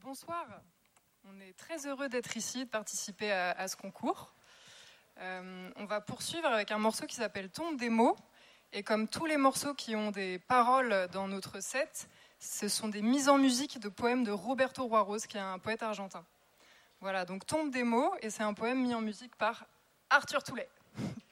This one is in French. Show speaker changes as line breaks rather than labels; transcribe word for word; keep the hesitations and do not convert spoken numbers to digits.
bonsoir. On est très heureux d'être ici, de participer à, à ce concours. Euh, on va poursuivre avec un morceau qui s'appelle Tombe des mots. Et comme tous les morceaux qui ont des paroles dans notre set, ce sont des mises en musique de poèmes de Roberto Juarros, qui est un poète argentin. Voilà, donc Tombe des mots, et c'est un poème mis en musique par Arthur Toulet.